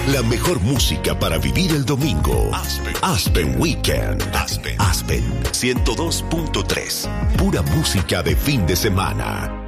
La mejor música para vivir el domingo. Aspen Weekend. Aspen 102.3. Pura música de fin de semana.